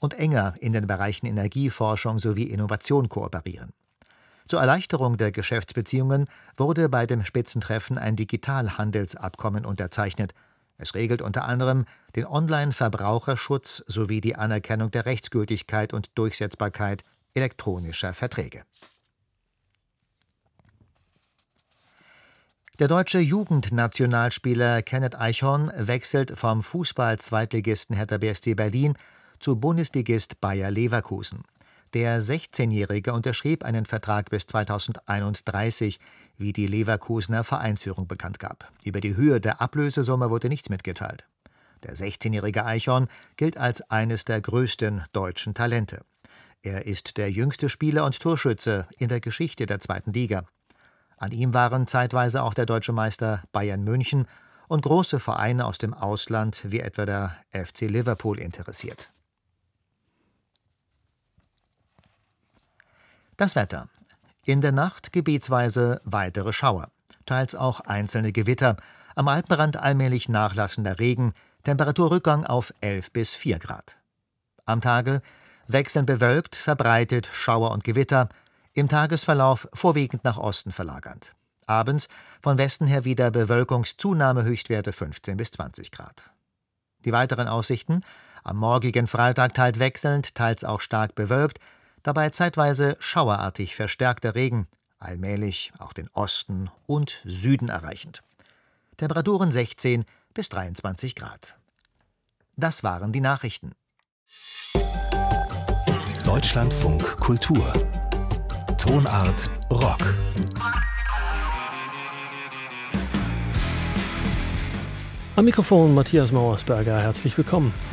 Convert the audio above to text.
und enger in den Bereichen Energieforschung sowie Innovation kooperieren. Zur Erleichterung der Geschäftsbeziehungen wurde bei dem Spitzentreffen ein Digitalhandelsabkommen unterzeichnet. Es regelt unter anderem den Online-Verbraucherschutz sowie die Anerkennung der Rechtsgültigkeit und Durchsetzbarkeit elektronischer Verträge. Der deutsche Jugendnationalspieler Kenneth Eichhorn wechselt vom Fußball-Zweitligisten Hertha BSC Berlin zu Bundesligist Bayer Leverkusen. Der 16-Jährige unterschrieb einen Vertrag bis 2031, wie die Leverkusener Vereinsführung bekannt gab. Über die Höhe der Ablösesumme wurde nichts mitgeteilt. Der 16-jährige Eichhorn gilt als eines der größten deutschen Talente. Er ist der jüngste Spieler und Torschütze in der Geschichte der zweiten Liga. An ihm waren zeitweise auch der deutsche Meister Bayern München und große Vereine aus dem Ausland wie etwa der FC Liverpool interessiert. Das Wetter. In der Nacht gebietsweise weitere Schauer, teils auch einzelne Gewitter, am Alpenrand allmählich nachlassender Regen, Temperaturrückgang auf 11 bis 4 Grad. Am Tage wechselnd bewölkt, verbreitet Schauer und Gewitter, im Tagesverlauf vorwiegend nach Osten verlagernd. Abends von Westen her wieder Bewölkungszunahme, Höchstwerte 15 bis 20 Grad. Die weiteren Aussichten: am morgigen Freitag teils wechselnd, teils auch stark bewölkt, dabei zeitweise schauerartig verstärkter Regen, allmählich auch den Osten und Süden erreichend. Temperaturen 16 bis 23 Grad. Das waren die Nachrichten. Deutschlandfunk Kultur. Tonart Rock. Am Mikrofon Matthias Mauersberger, herzlich willkommen.